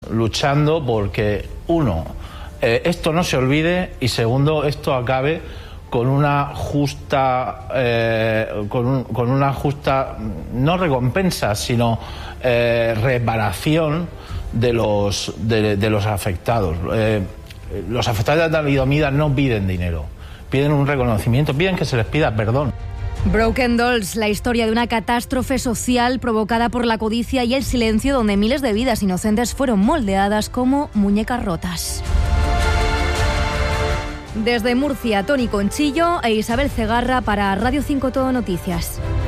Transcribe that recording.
luchando porque, uno, esto no se olvide, y segundo, esto acabe con una justa, con una justa, no recompensa, sino reparación de los afectados. Los afectados de talidomida no piden dinero, piden un reconocimiento, piden que se les pida perdón. Broken Dolls, la historia de una catástrofe social provocada por la codicia y el silencio, donde miles de vidas inocentes fueron moldeadas como muñecas rotas. Desde Murcia, Toni Conchillo e Isabel Cegarra para Radio 5 Todo Noticias.